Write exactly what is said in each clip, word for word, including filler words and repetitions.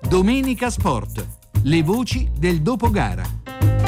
Domenica Sport. Le voci del dopogara.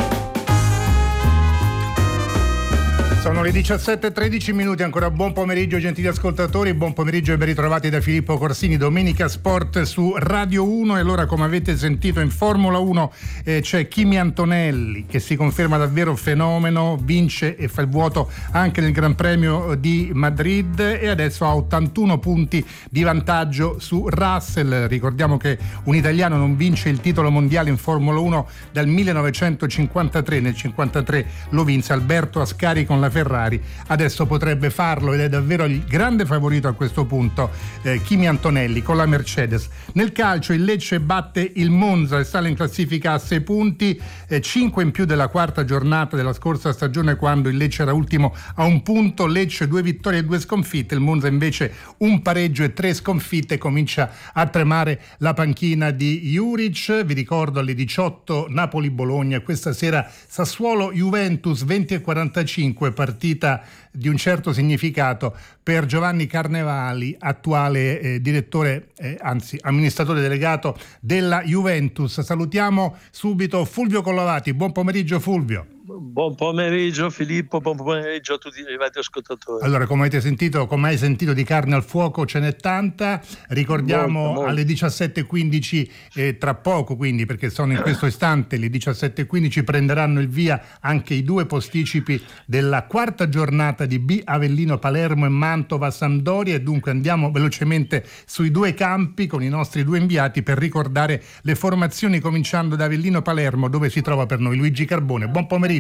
Sono le diciassette e tredici minuti, ancora buon pomeriggio gentili ascoltatori, buon pomeriggio e ben ritrovati da Filippo Corsini. Domenica Sport su Radio uno e allora, come avete sentito, in Formula uno eh, c'è Kimi Antonelli che si conferma davvero fenomeno, vince e fa il vuoto anche nel Gran Premio di Madrid e adesso ha ottantuno punti di vantaggio su Russell. Ricordiamo che un italiano non vince il titolo mondiale in Formula uno dal millenovecentocinquantatré, nel cinquantatré lo vinse Alberto Ascari con la Ferrari, adesso potrebbe farlo ed è davvero il grande favorito a questo punto eh, Kimi Antonelli con la Mercedes. Nel calcio il Lecce batte il Monza e sale in classifica a sei punti, eh, cinque in più della quarta giornata della scorsa stagione quando il Lecce era ultimo a un punto. Lecce due vittorie e due sconfitte, il Monza invece un pareggio e tre sconfitte. Comincia a tremare la panchina di Juric. Vi ricordo alle diciotto Napoli-Bologna, questa sera Sassuolo-Juventus venti e quarantacinque, partita di un certo significato per Giovanni Carnevali, attuale eh, direttore, eh, anzi amministratore delegato della Juventus. Salutiamo subito Fulvio Collovati. Buon pomeriggio Fulvio. Buon pomeriggio Filippo, buon pomeriggio a tutti i radioascoltatori. Allora, come avete sentito, come hai sentito, di carne al fuoco ce n'è tanta. Ricordiamo molto, molto. Alle diciassette e quindici, eh, tra poco quindi, perché sono in questo istante le diciassette e quindici, prenderanno il via anche i due posticipi della quarta giornata di B Avellino Palermo e Mantova Sampdoria e dunque andiamo velocemente sui due campi con i nostri due inviati per ricordare le formazioni, cominciando da Avellino Palermo dove si trova per noi Luigi Carbone. Buon pomeriggio.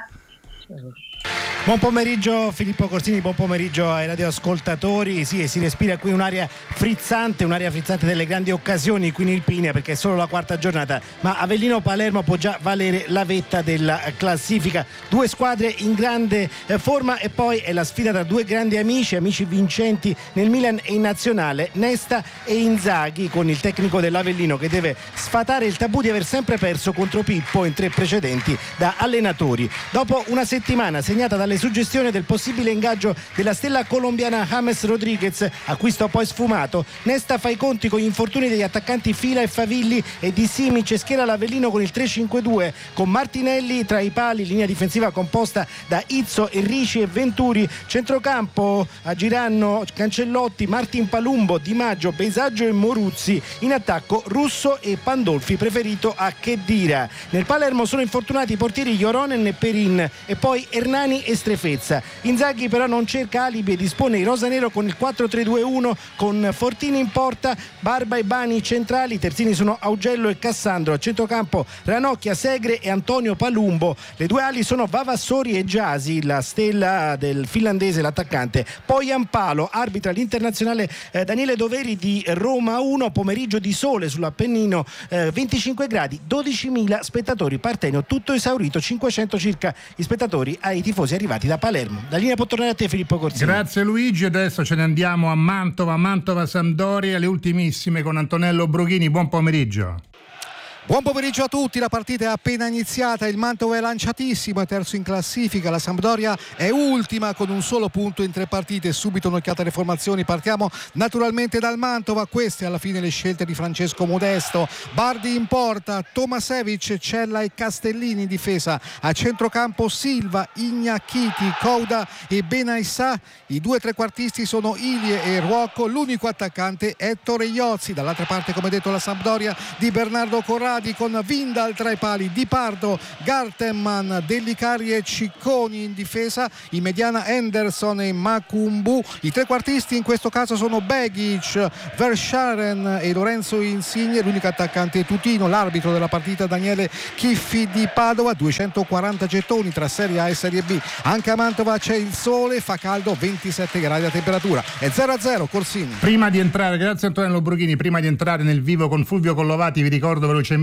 Buon pomeriggio Filippo Corsini, buon pomeriggio ai radioascoltatori. Sì, si respira qui un'aria frizzante, un'aria frizzante delle grandi occasioni qui in Irpinia, perché è solo la quarta giornata, ma Avellino Palermo può già valere la vetta della classifica. Due squadre in grande forma e poi è la sfida tra due grandi amici, amici vincenti nel Milan e in Nazionale, Nesta e Inzaghi, con il tecnico dell'Avellino che deve sfatare il tabù di aver sempre perso contro Pippo in tre precedenti da allenatori. Dopo una settimana segnata dalle suggestioni del possibile ingaggio della stella colombiana James Rodriguez, acquisto poi sfumato, Nesta fa i conti con gli infortuni degli attaccanti Fila e Favilli e di Simic e schiera l'Avellino con il tre cinque due con Martinelli tra i pali, linea difensiva composta da Izzo, Enrici e Venturi, centrocampo aggiranno Cancellotti, Martin Palumbo, Di Maggio, Beisaggio e Moruzzi, in attacco Russo e Pandolfi, preferito a Khedira. Nel Palermo sono infortunati i portieri Joronen e Perin e poi Hernani e Strefezza. Inzaghi però non cerca alibi e dispone il rosanero con il quattro tre due uno con Fortini in porta, Barba e Bani centrali, i terzini sono Augello e Cassandro, a centrocampo Ranocchia, Segre e Antonio Palumbo, le due ali sono Vavassori e Giasi, la stella del finlandese, l'attaccante, poi Ampalo, arbitra l'internazionale eh, Daniele Doveri di Roma uno, pomeriggio di sole sull'Appennino, eh, venticinque gradi, dodicimila spettatori, Partenio tutto esaurito, cinquecento circa gli spettatori ai tifosi arrivati da Palermo. La linea può tornare a te Filippo Corsini. Grazie Luigi, adesso ce ne andiamo a Mantova, Mantova Sampdoria, le ultimissime con Antonello Brughini. Buon pomeriggio. Buon pomeriggio a tutti, la partita è appena iniziata, il Mantova è lanciatissimo, è terzo in classifica, la Sampdoria è ultima con un solo punto in tre partite. Subito un'occhiata alle formazioni, partiamo naturalmente dal Mantova, queste alla fine le scelte di Francesco Modesto. Bardi in porta, Tomasevic, Cella e Castellini in difesa, a centrocampo Silva, Ignacchiti, Couda e Benaissà, i due trequartisti sono Ilie e Ruocco, l'unico attaccante è Torreiozzi. Dall'altra parte, come detto, la Sampdoria di Bernardo Corradi con Vindal tra i pali, Di Pardo, Gartenman, Dellicari e Cicconi in difesa, in mediana Henderson e Macumbu. I trequartisti in questo caso sono Begic, Verscharen e Lorenzo Insigne, l'unico attaccante è Tutino, l'arbitro della partita Daniele Chiffi di Padova. Duecentoquaranta gettoni tra Serie A e Serie B. Anche a Mantova c'è il sole, fa caldo, ventisette gradi la temperatura, è zero a zero Corsini. Prima di entrare, grazie Antonello Brughini, prima di entrare nel vivo con Fulvio Collovati vi ricordo velocemente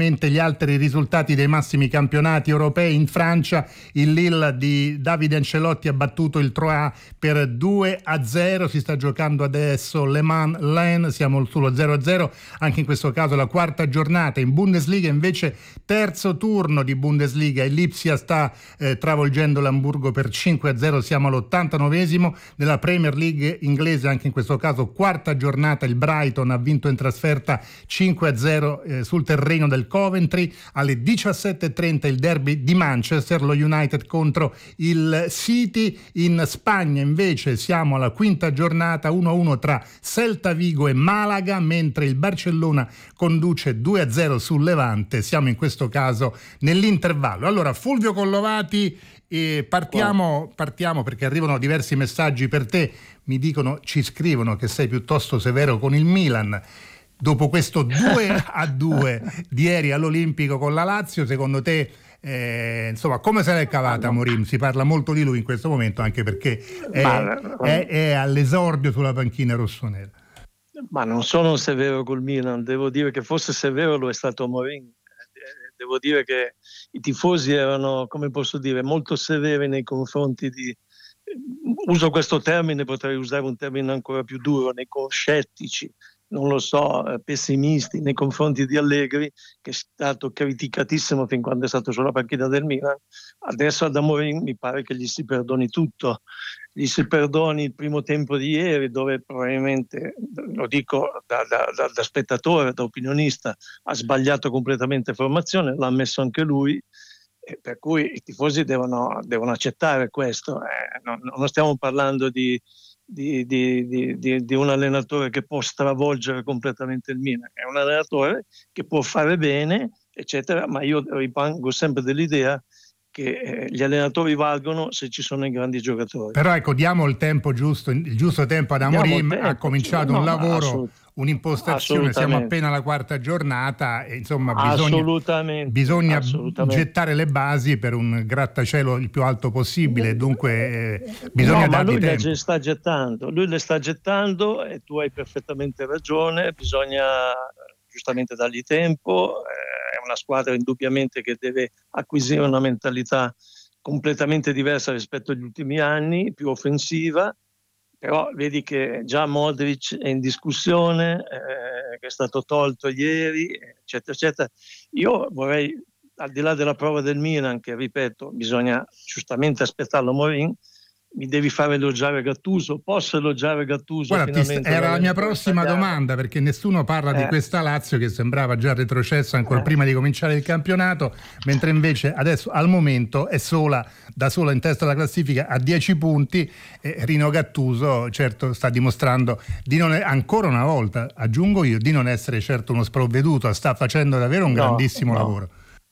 brevemente gli altri risultati dei massimi campionati europei. In Francia il Lille di Davide Ancelotti ha battuto il Troyes per due a zero, si sta giocando adesso Le Mans Lens, siamo sullo zero a zero anche in questo caso la quarta giornata. In Bundesliga invece terzo turno di Bundesliga, il Lipsia sta eh, travolgendo l'Amburgo per cinque a zero, siamo all'ottantanovesimo. Nella Premier League inglese anche in questo caso quarta giornata, il Brighton ha vinto in trasferta cinque a zero eh, sul terreno del Coventry. Alle diciassette e trenta il derby di Manchester, lo United contro il City. In Spagna invece siamo alla quinta giornata, uno a uno tra Celta Vigo e Malaga, mentre il Barcellona conduce due a zero sul Levante. Siamo in questo caso nell'intervallo. Allora Fulvio Collovati, eh, partiamo, partiamo perché arrivano diversi messaggi per te. Mi dicono, ci scrivono che sei piuttosto severo con il Milan. Dopo questo due a due di ieri all'Olimpico con la Lazio, secondo te eh, insomma come se l'è cavata Mourinho? Si parla molto di lui in questo momento, anche perché è, è, è all'esordio sulla panchina rossonera. Ma non sono severo col Milan, devo dire che forse severo lo è stato Mourinho. Devo dire che i tifosi erano, come posso dire, molto severi nei confronti di, uso questo termine, potrei usare un termine ancora più duro, nei scettici, non lo so, pessimisti nei confronti di Allegri, che è stato criticatissimo fin quando è stato sulla panchina del Milan. Adesso ad Mourinho mi pare che gli si perdoni tutto, gli si perdoni il primo tempo di ieri, dove probabilmente, lo dico da, da, da, da spettatore, da opinionista, ha sbagliato completamente formazione, l'ha ammesso anche lui, e per cui i tifosi devono, devono accettare questo. Eh, non, non stiamo parlando di Di, di, di, di un allenatore che può stravolgere completamente il Milan, è un allenatore che può fare bene, eccetera, ma io rimango sempre dell'idea che eh, gli allenatori valgono se ci sono i grandi giocatori. Però ecco, diamo il tempo giusto, il giusto tempo ad Amorim, ha cominciato no, un lavoro, assolut- un'impostazione, siamo appena alla quarta giornata e insomma bisogna, assolutamente, bisogna assolutamente. gettare le basi per un grattacielo il più alto possibile, dunque eh, bisogna no, dargli ma lui tempo. le sta gettando, lui le sta gettando e tu hai perfettamente ragione, bisogna giustamente dargli tempo, eh, è una squadra indubbiamente che deve acquisire una mentalità completamente diversa rispetto agli ultimi anni, più offensiva, però vedi che già Modric è in discussione, eh, che è stato tolto ieri, eccetera, eccetera. Io vorrei, al di là della prova del Milan, che ripeto, bisogna giustamente aspettarlo Mourinho, mi devi fare elogiare Gattuso, posso elogiare Gattuso? Guarda, ti, era la mia prossima domanda, perché nessuno parla eh. di questa Lazio che sembrava già retrocessa ancora eh. prima di cominciare il campionato, mentre invece adesso al momento è sola, da sola in testa alla classifica a dieci punti. E Rino Gattuso certo sta dimostrando di non, ancora una volta, aggiungo io, di non essere certo uno sprovveduto, sta facendo davvero un no, grandissimo no. lavoro.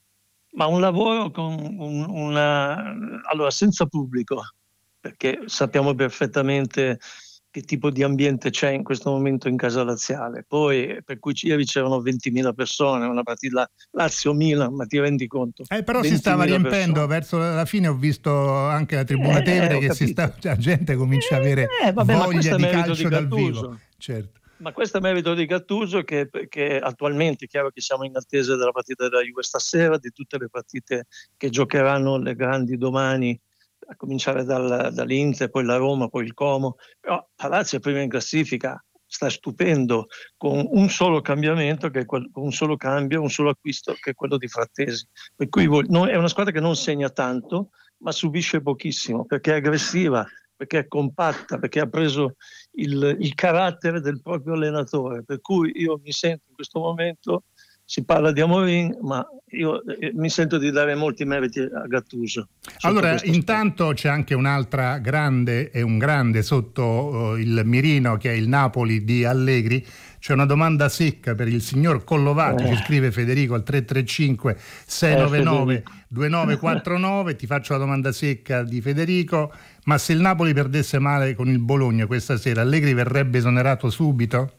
Ma un lavoro con un, una allora senza pubblico, perché sappiamo perfettamente che tipo di ambiente c'è in questo momento in casa laziale. Poi, per cui ieri c'erano ventimila persone, una partita Lazio-Milan, ma ti rendi conto? Eh, però si stava riempendo, persone. Verso la fine ho visto anche la tribuna eh, Tevere che si sta, la gente comincia a avere eh, vabbè, voglia di calcio di dal vivo. Certo. Ma questo è merito di Gattuso, che, che attualmente è chiaro che siamo in attesa della partita della Juve stasera, di tutte le partite che giocheranno le grandi domani, a cominciare dal, dall'Inter, poi la Roma, poi il Como. Però Palazzo è prima in classifica, sta stupendo, con un solo cambiamento, che è quel, con un solo cambio, un solo acquisto, che è quello di Frattesi. Per cui non, è una squadra che non segna tanto, ma subisce pochissimo, perché è aggressiva, perché è compatta, perché ha preso il, il carattere del proprio allenatore. Per cui io mi sento in questo momento, si parla di Amorim, ma io eh, mi sento di dare molti meriti a Gattuso. Allora, intanto c'è anche un'altra grande e un grande sotto uh, il mirino, che è il Napoli di Allegri. C'è una domanda secca per il signor Collovati, eh. ci scrive Federico al tre tre cinque sei nove nove due nove quattro nove. Ti faccio la domanda secca di Federico: ma se il Napoli perdesse male con il Bologna questa sera, Allegri verrebbe esonerato subito?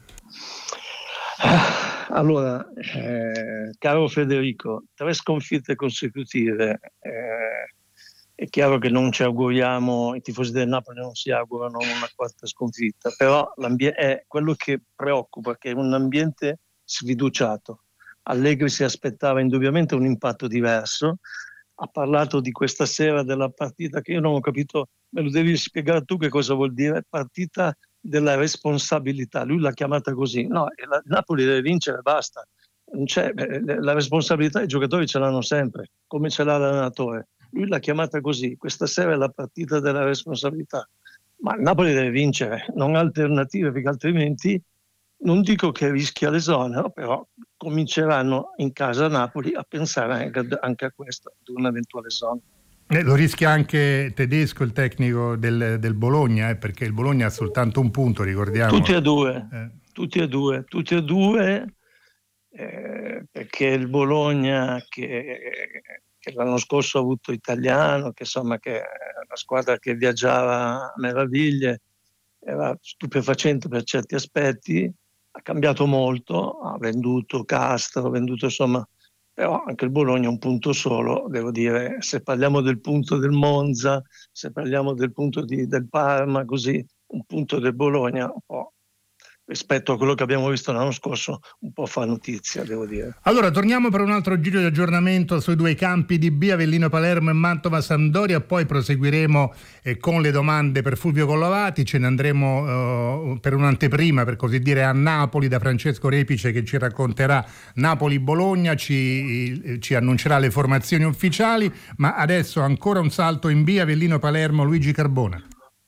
Allora, eh, caro Federico, tre sconfitte consecutive, eh, è chiaro che non ci auguriamo, i tifosi del Napoli non si augurano una quarta sconfitta, però è quello che preoccupa, che è un ambiente sfiduciato, Allegri si aspettava indubbiamente un impatto diverso. Ha parlato di questa sera della partita che io non ho capito, me lo devi spiegare tu che cosa vuol dire partita della responsabilità. Lui l'ha chiamata così. No, il Napoli deve vincere, basta. Non c'è, la responsabilità i giocatori ce l'hanno sempre, come ce l'ha l'allenatore. Lui l'ha chiamata così. Questa sera è la partita della responsabilità. Ma il Napoli deve vincere, non ha alternative, perché altrimenti non dico che rischia l'esonero, però cominceranno in casa a Napoli a pensare anche, anche a questo, ad un eventuale esonero. Eh, lo rischia anche Tedesco, il tecnico del, del Bologna, eh, perché il Bologna ha soltanto un punto, ricordiamo. Tutti e due, eh. tutti e due, tutti e due, eh, perché il Bologna che, che l'anno scorso ha avuto Italiano, che insomma che è una squadra che viaggiava a meraviglie, era stupefacente per certi aspetti, ha cambiato molto, ha venduto Castro, ha venduto insomma, però anche il Bologna è un punto solo, devo dire, se parliamo del punto del Monza, se parliamo del punto di, del Parma, così, un punto del Bologna un po', rispetto a quello che abbiamo visto l'anno scorso, un po' fa notizia, devo dire. Allora, torniamo per un altro giro di aggiornamento sui due campi di B, Avellino Palermo e Mantova Sampdoria, poi proseguiremo eh, con le domande per Fulvio Collovati, ce ne andremo eh, per un'anteprima, per così dire, a Napoli da Francesco Repice, che ci racconterà Napoli-Bologna, ci, ci annuncerà le formazioni ufficiali, ma adesso ancora un salto in B, Avellino Palermo, Luigi Carbona.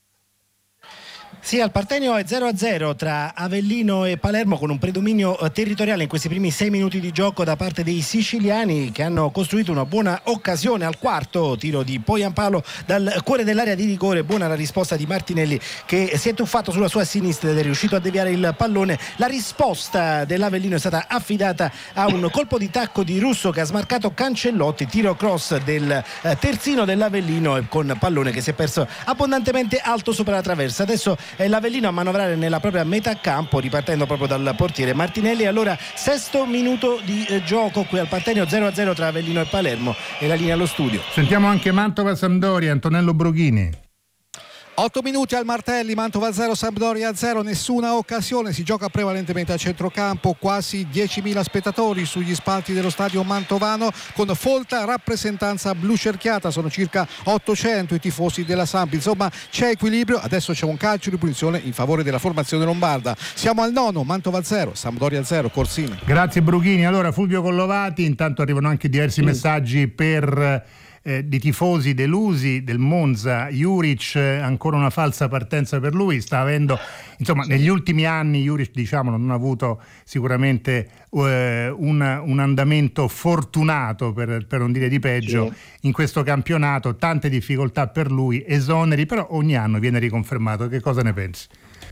Sì, al Partenio è zero a zero tra Avellino e Palermo, con un predominio territoriale in questi primi sei minuti di gioco da parte dei siciliani, che hanno costruito una buona occasione al quarto tiro di Poyampalo dal cuore dell'area di rigore. Buona la risposta di Martinelli, che si è tuffato sulla sua sinistra ed è riuscito a deviare il pallone. La risposta dell'Avellino è stata affidata a un colpo di tacco di Russo che ha smarcato Cancellotti, tiro cross del terzino dell'Avellino con pallone che si è perso abbondantemente alto sopra la traversa. Adesso è l'Avellino a manovrare nella propria metà campo, ripartendo proprio dal portiere Martinelli. Allora, sesto minuto di eh, gioco qui al Partenio, zero a zero tra Avellino e Palermo, e la linea allo studio. Sentiamo anche Mantova Sampdoria, Antonello Brughini. otto minuti al Martelli, Mantova zero, Sampdoria zero, nessuna occasione, si gioca prevalentemente a centrocampo, quasi diecimila spettatori sugli spalti dello stadio mantovano, con folta rappresentanza blu cerchiata, sono circa ottocento i tifosi della Samp, insomma c'è equilibrio. Adesso c'è un calcio di punizione in favore della formazione lombarda. Siamo al nono, Mantova zero, Sampdoria zero, Corsini. Grazie Brughini. Allora Fulvio Collovati, intanto arrivano anche diversi mm. messaggi per Eh, di tifosi delusi del Monza. Juric, eh, ancora una falsa partenza per lui, sta avendo, insomma, negli ultimi anni Juric, diciamo, non ha avuto sicuramente eh, un, un andamento fortunato, per, per non dire di peggio, sì. In questo campionato, tante difficoltà per lui, esoneri, però ogni anno viene riconfermato. Che cosa ne pensi?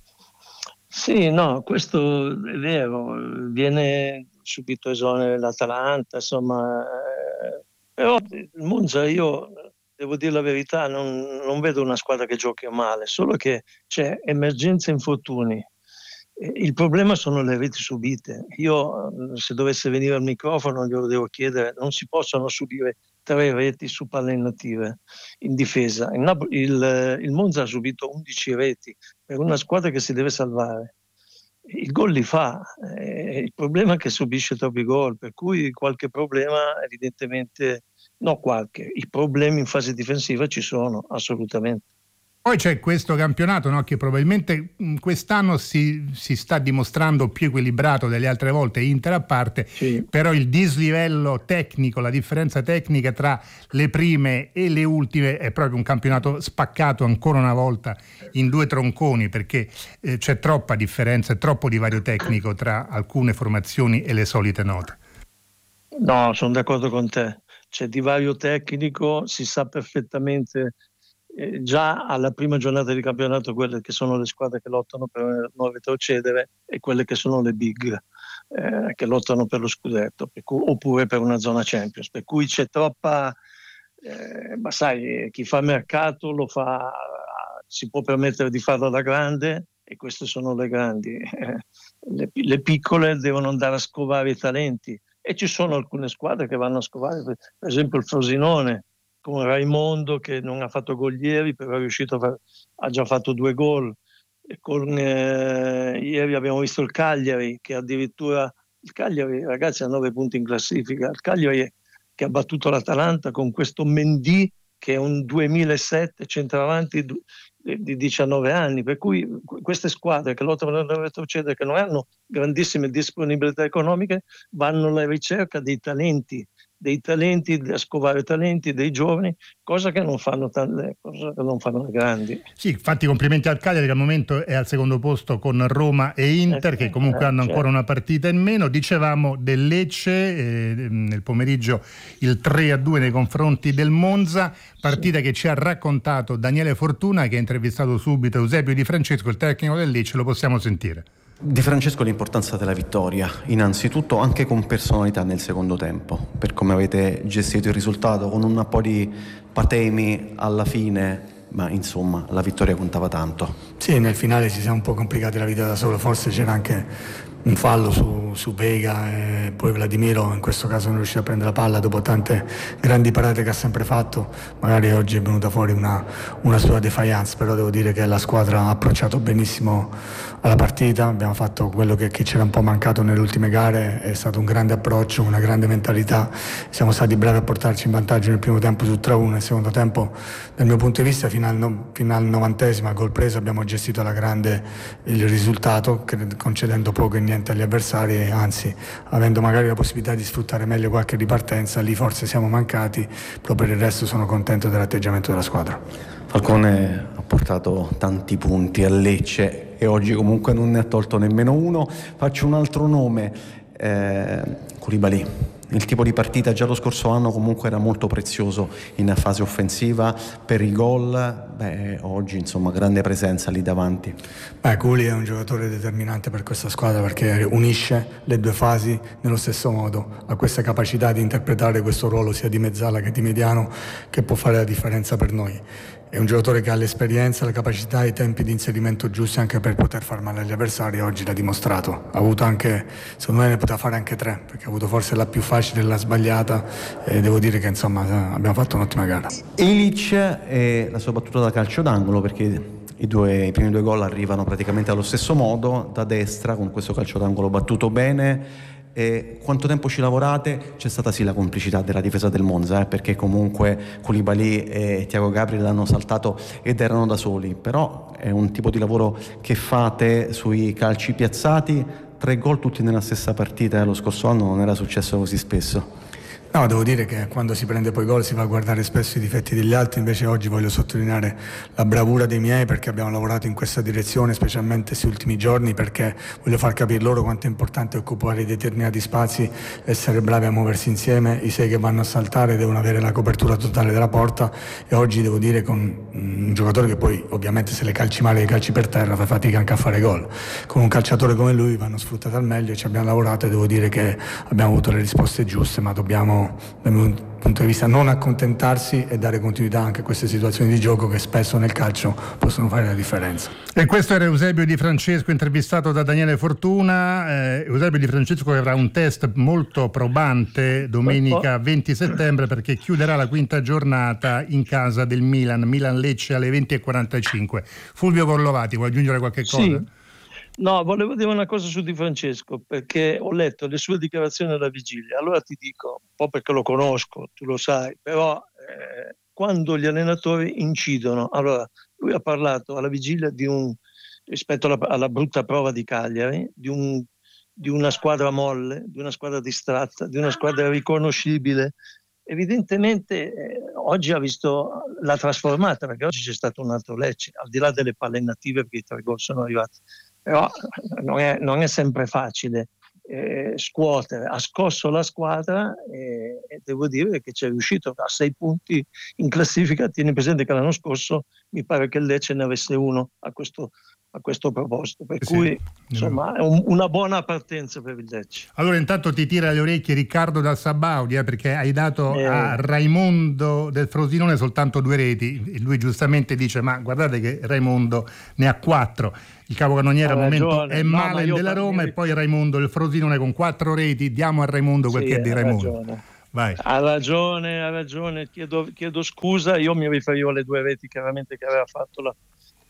Sì, no, questo è vero, viene subito esonero l'Atalanta, insomma, eh, però il Monza, io devo dire la verità, non, non vedo una squadra che giochi male, solo che c'è emergenza infortuni. Il problema sono le reti subite. Io, se dovesse venire al microfono, glielo devo chiedere, non si possono subire tre reti su palle inattive in difesa. Il, Nap- il, il Monza ha subito undici reti per una squadra che si deve salvare. Il gol li fa, eh, il problema è che subisce troppi gol, per cui qualche problema evidentemente, no qualche, i problemi in fase difensiva ci sono assolutamente. Poi c'è questo campionato, no, che probabilmente quest'anno si, si sta dimostrando più equilibrato delle altre volte, Inter a parte, sì. Però il dislivello tecnico, la differenza tecnica tra le prime e le ultime è proprio un campionato spaccato ancora una volta in due tronconi, perché eh, c'è troppa differenza e troppo divario tecnico tra alcune formazioni e le solite note. No, sono d'accordo con te, c'è divario tecnico, si sa perfettamente. Eh, già alla prima giornata di campionato quelle che sono le squadre che lottano per non retrocedere e quelle che sono le big eh, che lottano per lo scudetto, per cui, oppure per una zona Champions, per cui c'è troppa eh, ma sai, chi fa mercato lo fa, si può permettere di farlo alla grande, e queste sono le grandi. Eh, le, le piccole devono andare a scovare i talenti, e ci sono alcune squadre che vanno a scovare, per, per esempio il Frosinone con Raimondo, che non ha fatto gol ieri, però è riuscito a far, ha già fatto due gol. E con, eh, ieri abbiamo visto il Cagliari, che addirittura Il Cagliari, ragazzi, ha nove punti in classifica. Il Cagliari che ha battuto l'Atalanta con questo Mendy che è un duemilasette centravanti di diciannove anni, per cui queste squadre che lottano nel retrocedere, che non hanno grandissime disponibilità economiche, vanno alla ricerca dei talenti, dei talenti, a scovare talenti dei giovani, cosa che non fanno tante, cosa che non fanno le grandi. Sì, infatti complimenti al Cagliari che al momento è al secondo posto con Roma e Inter, eh, che comunque eh, hanno ancora certo. una partita in meno. Dicevamo del Lecce eh, nel pomeriggio il tre a due nei confronti del Monza, partita sì. che ci ha raccontato Daniele Fortuna, che ha intervistato subito Eusebio Di Francesco, il tecnico del Lecce. Lo possiamo sentire. Di Francesco l'importanza della vittoria, innanzitutto anche con personalità nel secondo tempo, per come avete gestito il risultato, con un po' di patemi alla fine, ma insomma la vittoria contava tanto. Sì, nel finale ci siamo un po' complicati la vita da solo, forse c'era anche un fallo su, su Vega e poi Vladimiro in questo caso non riuscì a prendere la palla dopo tante grandi parate che ha sempre fatto. Magari oggi è venuta fuori una, una sua defiance, però devo dire che la squadra ha approcciato benissimo alla partita, abbiamo fatto quello che, che c'era un po' mancato nelle ultime gare, è stato un grande approccio, una grande mentalità, siamo stati bravi a portarci in vantaggio nel primo tempo su tre a uno, nel secondo tempo dal mio punto di vista fino al, no, fino al novantesimo gol preso abbiamo gestito alla grande il risultato, concedendo poco e niente agli avversari, anzi avendo magari la possibilità di sfruttare meglio qualche ripartenza, lì forse siamo mancati, però per il resto sono contento dell'atteggiamento della squadra. Falcone ha portato tanti punti a Lecce e oggi comunque non ne ha tolto nemmeno uno. Faccio un altro nome, eh, Koulibaly. Il tipo di partita già lo scorso anno comunque era molto prezioso in fase offensiva per i gol, beh, oggi insomma grande presenza lì davanti. Beh, Koulibaly è un giocatore determinante per questa squadra perché unisce le due fasi nello stesso modo, ha questa capacità di interpretare questo ruolo sia di mezzala che di mediano che può fare la differenza per noi. È un giocatore che ha l'esperienza, la capacità e i tempi di inserimento giusti anche per poter far male agli avversari, oggi l'ha dimostrato. Ha avuto anche, secondo me ne poteva fare anche tre, perché ha avuto forse la più facile e la sbagliata e devo dire che insomma abbiamo fatto un'ottima gara. Ilic e la sua battuta da calcio d'angolo, perché i, due, i primi due gol arrivano praticamente allo stesso modo, da destra con questo calcio d'angolo battuto bene. E quanto tempo ci lavorate? C'è stata sì la complicità della difesa del Monza, eh, perché comunque Koulibaly e Thiago Gabriel hanno saltato ed erano da soli, però è un tipo di lavoro che fate sui calci piazzati. Tre gol tutti nella stessa partita, eh, lo scorso anno non era successo così spesso. No, devo dire che quando si prende poi gol si va a guardare spesso i difetti degli altri, invece oggi voglio sottolineare la bravura dei miei perché abbiamo lavorato in questa direzione, specialmente questi ultimi giorni, perché voglio far capire loro quanto è importante occupare determinati spazi, essere bravi a muoversi insieme, i sei che vanno a saltare devono avere la copertura totale della porta e oggi devo dire con un giocatore che poi ovviamente se le calci male e calci per terra fa fatica anche a fare gol, con un calciatore come lui vanno sfruttati al meglio, ci abbiamo lavorato e devo dire che abbiamo avuto le risposte giuste, ma dobbiamo dal mio punto di vista non accontentarsi e dare continuità anche a queste situazioni di gioco che spesso nel calcio possono fare la differenza. E questo era Eusebio Di Francesco intervistato da Daniele Fortuna. eh, Eusebio Di Francesco che avrà un test molto probante domenica venti settembre perché chiuderà la quinta giornata in casa del Milan, Milan-Lecce alle venti e quarantacinque. Fulvio Corlovati, vuoi aggiungere qualche cosa? Sì. No, volevo dire una cosa su Di Francesco, perché ho letto le sue dichiarazioni alla vigilia. Allora ti dico, un po' perché lo conosco, tu lo sai, però eh, quando gli allenatori incidono, allora lui ha parlato alla vigilia di un, rispetto alla, alla brutta prova di Cagliari, di, un, di una squadra molle, di una squadra distratta, di una squadra riconoscibile. Evidentemente eh, oggi ha visto, l'ha trasformata, perché oggi c'è stato un altro Lecce, al di là delle palle native perché i tre gol sono arrivati. Però non è, non è sempre facile eh, scuotere, ha scosso la squadra e, e devo dire che ci è riuscito a sei punti in classifica. Tieni presente che l'anno scorso mi pare che il Lecce ne avesse uno a questo, a questo proposito, per sì, cui insomma è un, una buona partenza per il Lecce. Allora intanto ti tira le orecchie Riccardo da Sabaudia eh, perché hai dato eh. a Raimondo del Frosinone soltanto due reti e lui giustamente dice ma guardate che Raimondo ne ha quattro. Il capocannoniere al momento è no, male della Roma mi... e poi Raimondo del Frosinone con quattro reti. Diamo a Raimondo quel sì, che è di Raimondo. Ragione. Vai. Ha ragione, ha ragione, chiedo, chiedo scusa, io mi riferivo alle due reti chiaramente che aveva fatto la,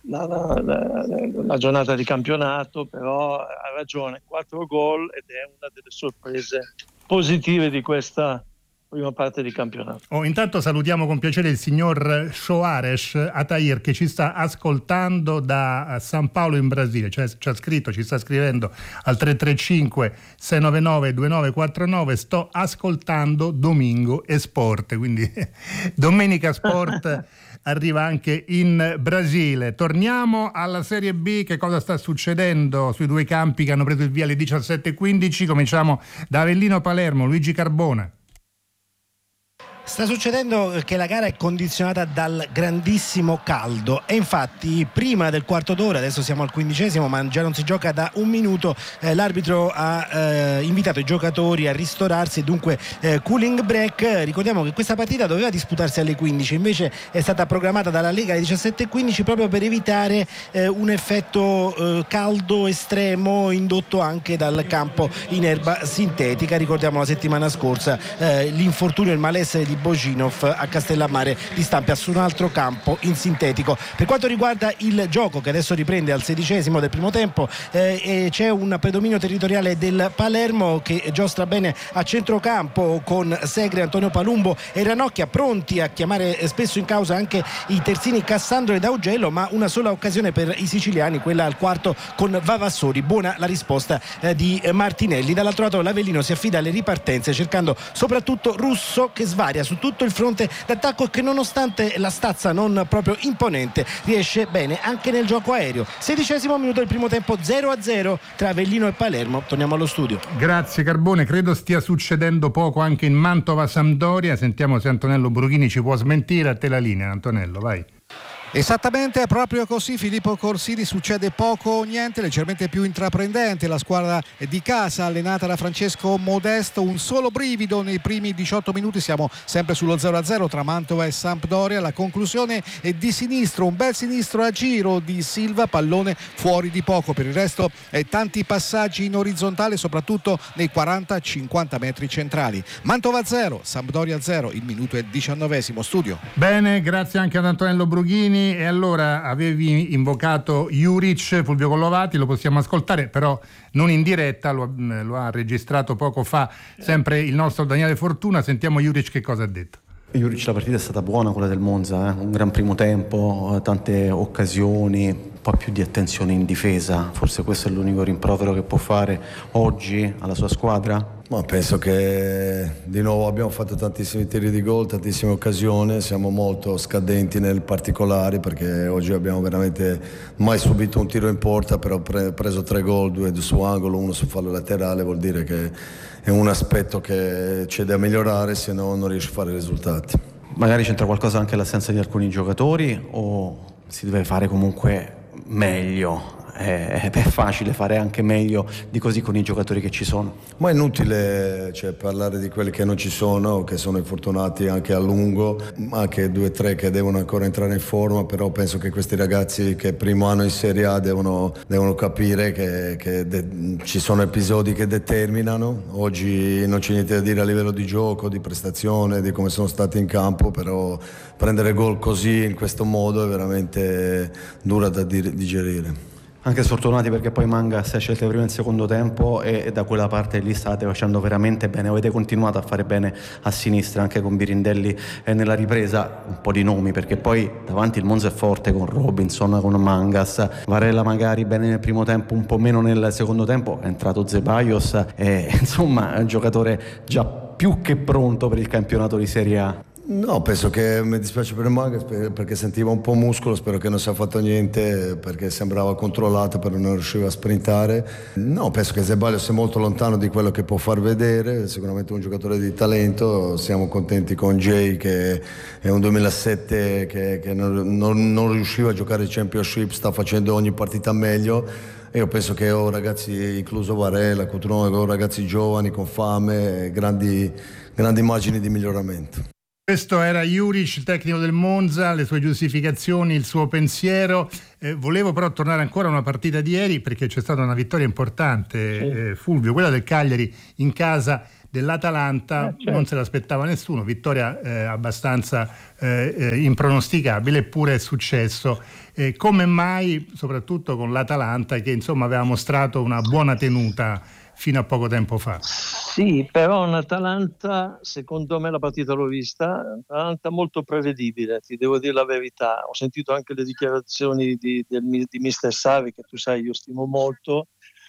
la, la, la, la giornata di campionato, però ha ragione, quattro gol ed è una delle sorprese positive di questa prima parte di campionato. Oh, intanto salutiamo con piacere il signor Soares Atair che ci sta ascoltando da San Paolo in Brasile, cioè ci ha scritto, ci sta scrivendo al tre tre cinque sei nove nove due nove quattro nove: sto ascoltando Domingo e Sport, quindi Domenica Sport arriva anche in Brasile. Torniamo alla Serie B, che cosa sta succedendo sui due campi che hanno preso il via alle diciassette e quindici. Cominciamo da Avellino Palermo, Luigi Carbone. Sta succedendo che la gara è condizionata dal grandissimo caldo e infatti prima del quarto d'ora, adesso siamo al quindicesimo ma già non si gioca da un minuto, eh, l'arbitro ha eh, invitato i giocatori a ristorarsi e dunque eh, cooling break. Ricordiamo che questa partita doveva disputarsi alle quindici, invece è stata programmata dalla Lega alle diciassette e quindici proprio per evitare eh, un effetto eh, caldo estremo indotto anche dal campo in erba sintetica. Ricordiamo la settimana scorsa eh, l'infortunio e il malessere di Boginov a Castellammare di Stampa su un altro campo in sintetico. Per quanto riguarda il gioco, che adesso riprende al sedicesimo del primo tempo, eh, e c'è un predominio territoriale del Palermo che giostra bene a centrocampo con Segre, Antonio Palumbo e Ranocchia, pronti a chiamare spesso in causa anche i terzini Cassandro ed Augello, ma una sola occasione per i siciliani, quella al quarto con Vavassori. Buona la risposta eh, di Martinelli. Dall'altro lato l'Avellino si affida alle ripartenze cercando soprattutto Russo, che svaria su tutto il fronte d'attacco e che nonostante la stazza non proprio imponente riesce bene anche nel gioco aereo. Sedicesimo minuto del primo tempo, zero a zero tra Avellino e Palermo. Torniamo allo studio. Grazie Carbone, credo stia succedendo poco anche in Mantova Sampdoria. Sentiamo se Antonello Brughini ci può smentire. A te la linea, Antonello, vai. Esattamente, proprio così. Filippo Corsini, succede poco o niente, leggermente più intraprendente la squadra di casa allenata da Francesco Modesto, un solo brivido nei primi diciotto minuti, siamo sempre sullo zero a zero tra Mantova e Sampdoria. La conclusione è di sinistro, un bel sinistro a giro di Silva, pallone fuori di poco. Per il resto eh, tanti passaggi in orizzontale, soprattutto nei quaranta cinquanta metri centrali. Mantova zero, Sampdoria zero, il minuto è diciannovesimo. Studio. Bene, grazie anche ad Antonello Brughini. E allora avevi invocato Juric, Fulvio Collovati, lo possiamo ascoltare, però non in diretta, lo, lo ha registrato poco fa sempre il nostro Daniele Fortuna. Sentiamo Juric che cosa ha detto. Juric, la partita è stata buona, quella del Monza, eh? Un gran primo tempo, tante occasioni, un po' più di attenzione in difesa, forse questo è l'unico rimprovero che può fare oggi alla sua squadra? Ma penso che di nuovo abbiamo fatto tantissimi tiri di gol, tantissime occasioni, siamo molto scadenti nel particolare perché oggi abbiamo veramente mai subito un tiro in porta, però pre- preso tre gol, due su angolo, uno su fallo laterale, vuol dire che è un aspetto che c'è da migliorare, se no non riesce a fare risultati. Magari c'entra qualcosa anche l'assenza di alcuni giocatori o si deve fare comunque meglio? È, è facile fare anche meglio di così con i giocatori che ci sono. Ma è inutile, cioè, parlare di quelli che non ci sono, che sono infortunati anche a lungo, anche due o tre che devono ancora entrare in forma, però penso che questi ragazzi che primo anno in Serie A devono, devono capire che, che de- ci sono episodi che determinano. Oggi non c'è niente da dire a livello di gioco, di prestazione, di come sono stati in campo, però prendere gol così in questo modo è veramente dura da dir- digerire. Anche sfortunati perché poi Mangas esce il primo e il secondo tempo e, e da quella parte lì state facendo veramente bene, avete continuato a fare bene a sinistra anche con Birindelli e nella ripresa un po' di nomi perché poi davanti il Monza è forte con Robinson, con Mangas, Varela magari bene nel primo tempo, un po' meno nel secondo tempo, è entrato Zeballos e insomma è un giocatore già più che pronto per il campionato di Serie A. No, penso che mi dispiace per il Mangas perché sentiva un po' muscolo, spero che non sia fatto niente perché sembrava controllato però non riusciva a sprintare. No, penso che Zeballos è molto lontano di quello che può far vedere, sicuramente un giocatore di talento, siamo contenti con Jay che è un duemilasette che, che non, non, non riusciva a giocare il Championship, sta facendo ogni partita meglio. E io penso che ho ragazzi, incluso Varela, Coutronova, ho ragazzi giovani con fame, grandi, grandi immagini di miglioramento. Questo era Juric, il tecnico del Monza, le sue giustificazioni, il suo pensiero. Eh, volevo però tornare ancora a una partita di ieri perché c'è stata una vittoria importante, eh, Fulvio, quella del Cagliari in casa dell'Atalanta, eh, certo. non se l'aspettava nessuno, vittoria eh, abbastanza eh, impronosticabile, eppure è successo. Eh, come mai, soprattutto con l'Atalanta, che insomma aveva mostrato una buona tenuta fino a poco tempo fa? Sì, però un Atalanta, secondo me la partita l'ho vista, Atalanta molto prevedibile, ti devo dire la verità. Ho sentito anche le dichiarazioni di, del, di mister Sarri, che tu sai io stimo molto.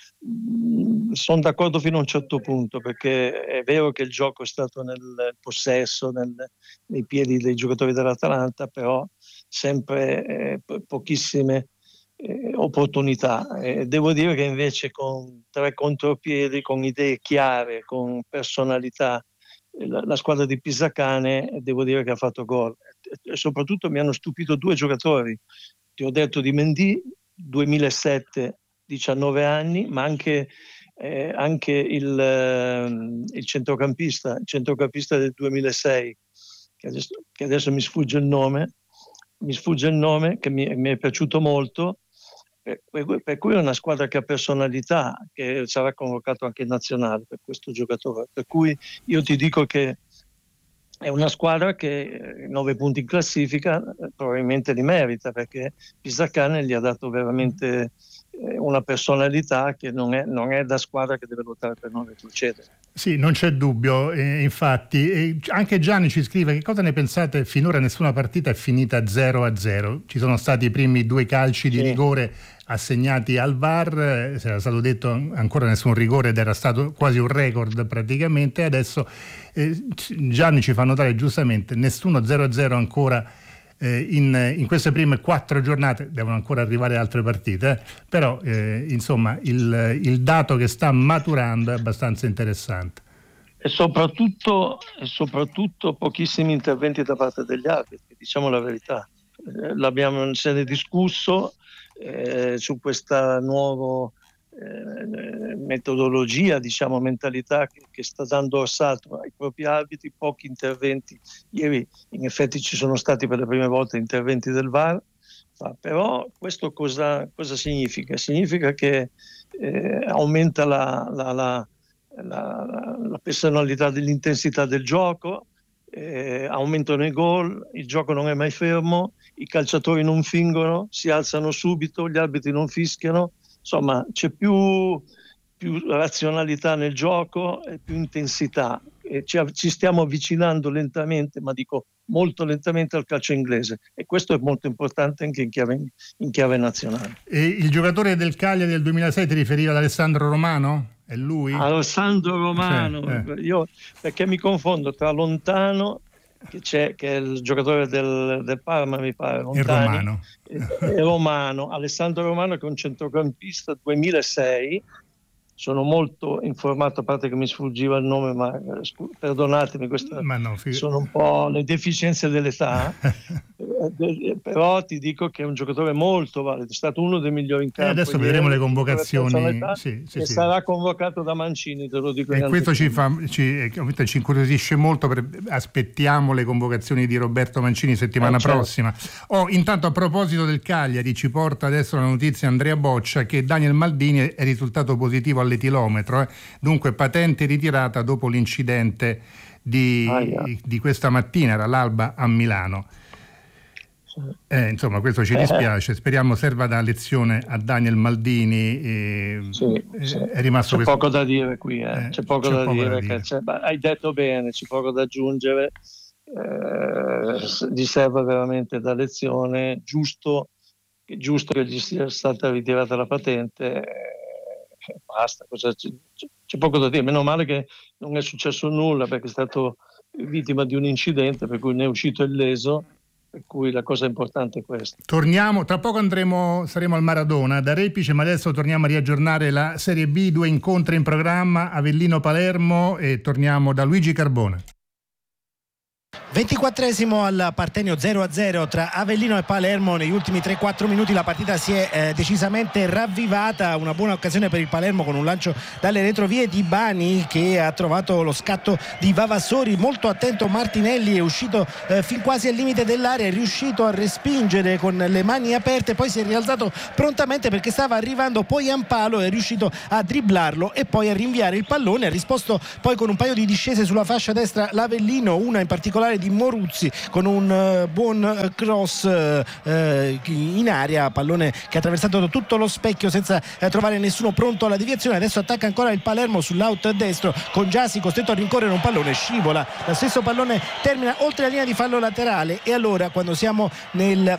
Sono d'accordo fino a un certo punto, perché è vero che il gioco è stato nel possesso, nel, nei piedi dei giocatori dell'Atalanta, però sempre eh, pochissime eh, opportunità. Eh, devo dire che invece con tre contropiedi, con idee chiare, con personalità, eh, la, la squadra di Pisacane devo dire che ha fatto gol. E soprattutto mi hanno stupito due giocatori. Ti ho detto di Mendy, duemilasette, diciannove anni, ma anche, eh, anche il, eh, il centrocampista, il centrocampista del duemilasei, che adesso, che adesso mi sfugge il nome, mi sfugge il nome, che mi, mi è piaciuto molto, per, per cui è una squadra che ha personalità, che sarà convocato anche in nazionale per questo giocatore, per cui io ti dico che è una squadra che nove punti in classifica probabilmente li merita, perché Pisacane gli ha dato veramente una personalità che non è, non è da squadra che deve lottare per non retrocedere. Sì, non c'è dubbio, eh, infatti. E anche Gianni ci scrive: che cosa ne pensate? Finora nessuna partita è finita zero a zero. Ci sono stati i primi due calci di sì. rigore assegnati al V A R, eh, era stato detto ancora nessun rigore ed era stato quasi un record praticamente. Adesso eh, Gianni ci fa notare giustamente nessuno zero a zero ancora. In, in queste prime quattro giornate, devono ancora arrivare altre partite, eh? però eh, insomma il, il dato che sta maturando è abbastanza interessante. E soprattutto, e soprattutto pochissimi interventi da parte degli arbitri, diciamo la verità. Eh, l'abbiamo se ne discusso eh, su questa nuova eh, metodologia, diciamo mentalità che, che sta dando assalto ai propri arbitri, pochi interventi. Ieri in effetti ci sono stati per le prime volte interventi del V A R, però questo cosa, cosa significa? Significa che eh, aumenta la, la, la, la, la personalità dell'intensità del gioco, eh, aumentano i gol, il gioco non è mai fermo, i calciatori non fingono, si alzano subito, gli arbitri non fischiano. Insomma, c'è più, più razionalità nel gioco e più intensità. E ci, ci stiamo avvicinando lentamente, ma dico molto lentamente, al calcio inglese. E questo è molto importante anche in chiave, in chiave nazionale. E il giocatore del Cagliari del duemilasei ti riferiva ad Alessandro Romano? È lui? Alessandro Romano. Sì, eh. Io, perché mi confondo tra Lontano, che c'è, che è il giocatore del, del Parma, mi pare, Lontani, Romano. E, e Romano, Alessandro Romano, che è un centrocampista duemilasei. Sono molto informato, a parte che mi sfuggiva il nome, ma scu- perdonatemi, queste no, fig- sono un po' le deficienze dell'età. eh, però ti dico che è un giocatore molto valido, è stato uno dei migliori in campo. E adesso vedremo le convocazioni. Sì, sì, e sì. sarà convocato da Mancini, te lo dico. E questo ci, fa, ci, ci incuriosisce molto. Per, aspettiamo le convocazioni di Roberto Mancini settimana eh, certo. prossima. Oh, intanto, a proposito del Cagliari, ci porta adesso la notizia Andrea Boccia che Daniel Maldini è risultato positivo all'etilometro, eh. dunque patente ritirata dopo l'incidente di, ah, yeah. di questa mattina, era l'Alba a Milano. Eh, insomma, questo ci dispiace, speriamo serva da lezione a Daniel Maldini. Eh, sì, sì. È rimasto c'è questo... poco da dire qui, eh. c'è poco, c'è da, poco dire da dire. Che hai detto bene, c'è poco da aggiungere. Eh, gli serve veramente da lezione, giusto, giusto che gli sia stata ritirata la patente. Eh, basta, cosa c'è, c'è poco da dire. Meno male che non è successo nulla, perché è stato vittima di un incidente per cui ne è uscito illeso, per cui la cosa importante è questa. Torniamo, tra poco andremo, saremo al Maradona da Repice, ma adesso torniamo a riaggiornare la Serie B, due incontri in programma, Avellino-Palermo, e torniamo da Luigi Carbone. ventiquattresimo al Partenio, zero a zero tra Avellino e Palermo. Negli ultimi tre quattro minuti la partita si è eh, decisamente ravvivata. Una buona occasione per il Palermo con un lancio dalle retrovie di Bani, che ha trovato lo scatto di Vavassori. Molto attento Martinelli, è uscito eh, fin quasi al limite dell'area, è riuscito a respingere con le mani aperte, poi si è rialzato prontamente perché stava arrivando poi a un palo, è riuscito a dribblarlo e poi a rinviare il pallone. Ha risposto poi con un paio di discese sulla fascia destra l'Avellino, una in particolare di Moruzzi con un uh, buon uh, cross uh, in aria, pallone che ha attraversato tutto lo specchio senza uh, trovare nessuno pronto alla deviazione. Adesso attacca ancora il Palermo sull'out destro con Giasi costretto a rincorrere un pallone, scivola, lo stesso pallone termina oltre la linea di fallo laterale. E allora, quando siamo nel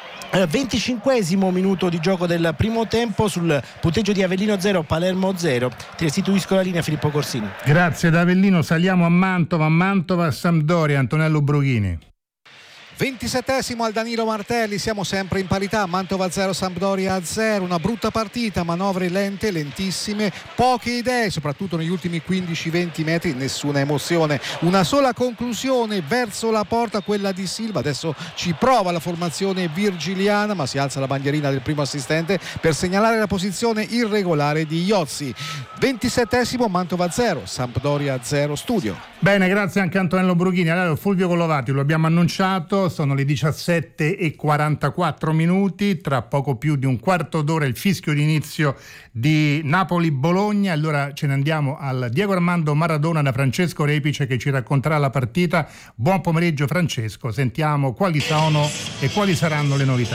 venticinquesimo minuto di gioco del primo tempo, sul punteggio di Avellino zero Palermo zero, ti restituisco la linea Filippo Corsini. Grazie da Avellino, saliamo a Mantova, Mantova Sampdoria, Antonello Brughini. ventisettesimo al Danilo Martelli, siamo sempre in parità, Mantova zero Sampdoria zero, una brutta partita, manovre lente, lentissime, poche idee, soprattutto negli ultimi quindici venti metri, nessuna emozione, una sola conclusione verso la porta, quella di Silva. Adesso ci prova la formazione virgiliana, ma si alza la bandierina del primo assistente per segnalare la posizione irregolare di Iozzi. ventisettesimo Mantova zero Sampdoria zero studio. Bene, grazie anche a Antonello Brughini. Allora, Fulvio Collovati, lo abbiamo annunciato, sono le diciassette e quarantaquattro minuti, tra poco più di un quarto d'ora il fischio d'inizio di Napoli-Bologna. Allora ce ne andiamo al Diego Armando Maradona da Francesco Repice, che ci racconterà la partita. Buon pomeriggio Francesco, sentiamo quali sono e quali saranno le novità.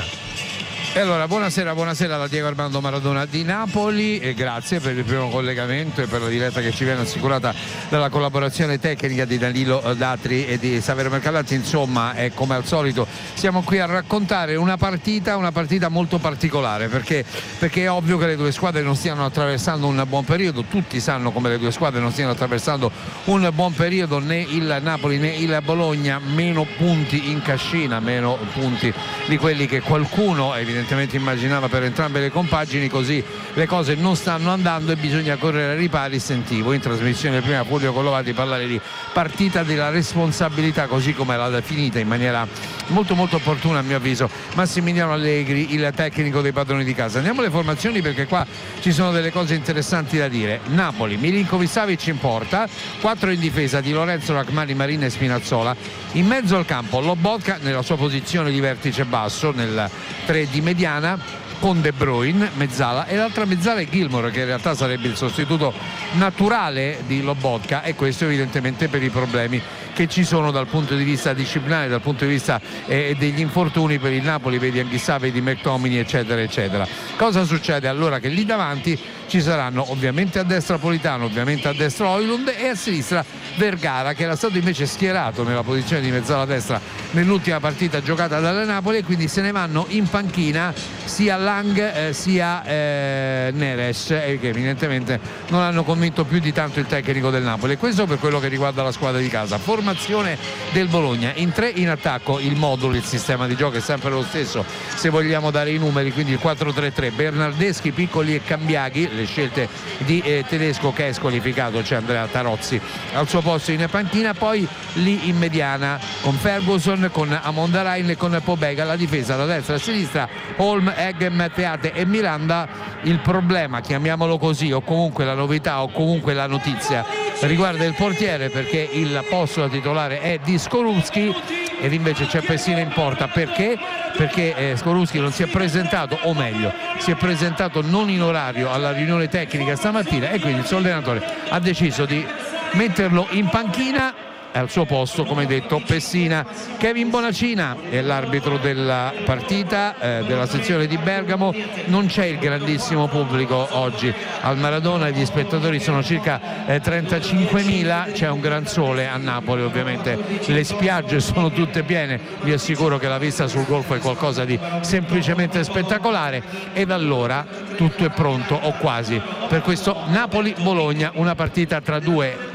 E allora, buonasera, buonasera da Diego Armando Maradona di Napoli e grazie per il primo collegamento e per la diretta che ci viene assicurata dalla collaborazione tecnica di Danilo Datri e di Saverio Mercalazzi. Insomma, è come al solito, siamo qui a raccontare una partita, una partita molto particolare, perché, perché è ovvio che le due squadre non stiano attraversando un buon periodo. Tutti sanno come le due squadre non stiano attraversando un buon periodo, né il Napoli né il Bologna, meno punti in cascina, meno punti di quelli che qualcuno evidentemente immaginava per entrambe le compagini. Così le cose non stanno andando e bisogna correre ai ripari. Sentivo in trasmissione prima Fulvio Collovati parlare di partita della responsabilità, così come l'ha definita in maniera molto molto opportuna a mio avviso Massimiliano Allegri, il tecnico dei padroni di casa. Andiamo alle formazioni, perché qua ci sono delle cose interessanti da dire. Napoli, Milinkovic-Savic in porta, quattro in difesa di Lorenzo, Rachmani, Marina e Spinazzola. In mezzo al campo Lobotka nella sua posizione di vertice basso, nel tre di mediana, con De Bruyne, mezzala, e l'altra mezzala è Gilmour, che in realtà sarebbe il sostituto naturale di Lobotka, e questo evidentemente per i problemi che ci sono dal punto di vista disciplinare, dal punto di vista eh, degli infortuni per il Napoli, vedi Anghissà, vedi McTominay eccetera eccetera. Cosa succede allora? Che lì davanti ci saranno ovviamente a destra Politano, ovviamente a destra Højlund e a sinistra Vergara, che era stato invece schierato nella posizione di mezzala destra nell'ultima partita giocata dalla Napoli, e quindi se ne vanno in panchina sia Lang eh, sia eh, Neres, eh, che evidentemente non hanno convinto più di tanto il tecnico del Napoli. E questo per quello che riguarda la squadra di casa. Formazione del Bologna: in tre in attacco, il modulo, il sistema di gioco è sempre lo stesso se vogliamo dare i numeri, quindi il quattro tre tre, Bernardeschi, Piccoli e Cambiaghi, le scelte di eh, Tedesco, che è squalificato, c'è Andrea Tarozzi al suo posto in panchina. Poi lì in mediana con Ferguson, con Amondarain e con Pobega, la difesa da destra a sinistra Holm, Eggem, Teate e Miranda. Il problema, chiamiamolo così, o comunque la novità o comunque la notizia, riguarda il portiere, perché il posto da titolare è di Skorupski ed invece c'è Pessina in porta. Perché? Perché eh, Skorupski non si è presentato, o meglio si è presentato non in orario alla riunione tecnica stamattina, e quindi il suo allenatore ha deciso di metterlo in panchina. Al suo posto, come detto, Pessina. Kevin Bonacina è l'arbitro della partita eh, della sezione di Bergamo. Non c'è il grandissimo pubblico oggi al Maradona, gli spettatori sono circa eh, trentacinquemila, c'è un gran sole a Napoli, ovviamente le spiagge sono tutte piene, vi assicuro che la vista sul golfo è qualcosa di semplicemente spettacolare. Ed allora tutto è pronto, o quasi, per questo Napoli-Bologna, una partita tra due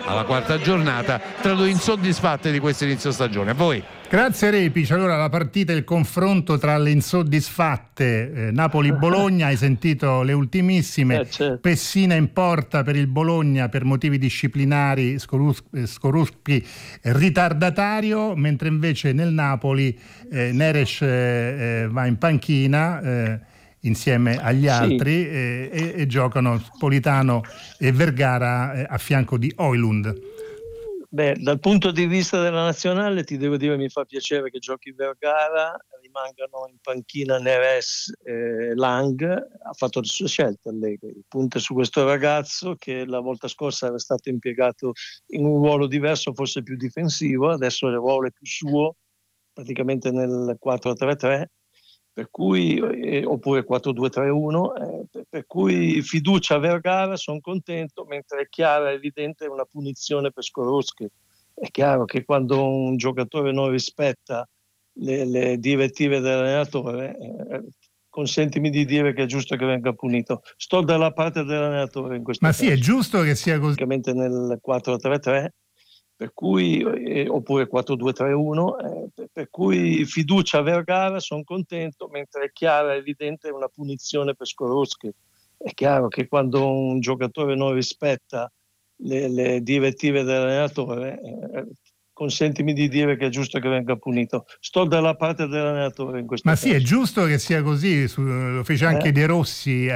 alla quarta giornata tra due insoddisfatte di questo inizio stagione. A voi. Grazie Repic. Allora la partita, il confronto tra le insoddisfatte, eh, Napoli-Bologna, hai sentito le ultimissime, Eh, certo. Pessina in porta per il Bologna per motivi disciplinari, Scorus- eh, Skorupski eh, ritardatario, mentre invece nel Napoli eh, Neres eh, eh, va in panchina eh, insieme agli Sì. altri eh, e, e giocano Politano e Vergara eh, a fianco di Højlund. Beh, dal punto di vista della nazionale ti devo dire mi fa piacere che giochi Vergara, rimangano in panchina Neres e Lang. Ha fatto le sue scelte Allegri, il punto è su questo ragazzo che la volta scorsa era stato impiegato in un ruolo diverso, forse più difensivo, adesso il ruolo è più suo, praticamente nel quattro tre tre, per cui, eh, oppure quattro due tre uno, eh, per, per cui fiducia a Vergara, sono contento, mentre è chiara, è evidente, una punizione per Skorupski. È chiaro che quando un giocatore non rispetta le, le direttive dell'allenatore, eh, consentimi di dire che è giusto che venga punito. Sto dalla parte dell'allenatore in questo Ma caso. sì, è giusto che sia così. Praticamente nel quattro tre tre, per cui, eh, oppure quattro due tre uno, eh, per, per cui fiducia a Vergara, sono contento, mentre è chiara, è evidente, una punizione per Skorupski. È chiaro che quando un giocatore non rispetta le, le direttive dell'allenatore, eh, consentimi di dire che è giusto che venga punito. Sto dalla parte dell'allenatore in questo Ma caso. sì, è giusto che sia così, su- lo fece anche Eh. De Rossi